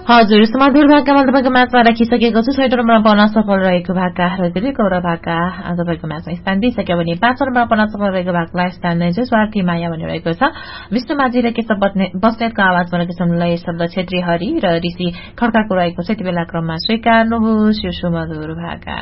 हजुर सुमधुर भाका मैले तपाईँको म्याचमा राखिसकेको छु। 6 नम्बरमा पाउन सफल रहेको भाका र गौरव भाका तपाईँको म्याचमा स्थान दिइसक्यो भने 5 नम्बरमा पाउन सफल रहेको भाकालाई स्थान दिन्छ स्वार्थी माया भनिरहेको छ। विष्णु माझी र केशव बस्नेतको आवाजमा रहेको लय शब्द क्षेत्री हरि र ऋषि खड्काको रहेको छ। यति बेला क्रममा स्वीकार्नुहोस् यो सुमधुर भाका।